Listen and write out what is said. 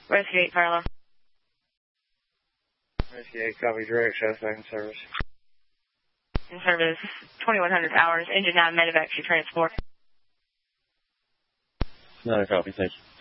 Rescue 8 parallel. Rescue 8, copy, direct, shot back in service. In service, 2100 hours, engine 9 medevac to transport. Not a copy, thank you.